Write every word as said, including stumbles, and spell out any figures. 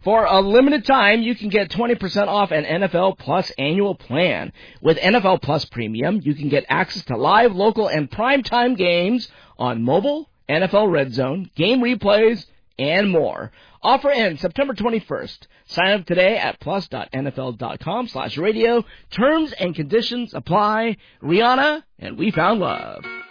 For a limited time, you can get twenty percent off an N F L Plus annual plan. With N F L Plus Premium, you can get access to live, local, and primetime games on mobile, N F L Red Zone, game replays, and more. Offer ends September twenty-first. Sign up today at plus.nfl.com slash radio. Terms and conditions apply. Rihanna and We Found Love.